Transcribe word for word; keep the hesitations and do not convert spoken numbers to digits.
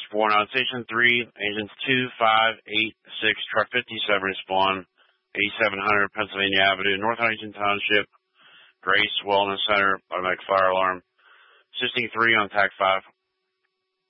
four. Now, Station three, Agents two, five, eight, six, Truck fifty-seven respond, eighty-seven hundred Pennsylvania Avenue, North Huntington Township, Grace Wellness Center, automatic fire alarm. Assisting three on T A C five.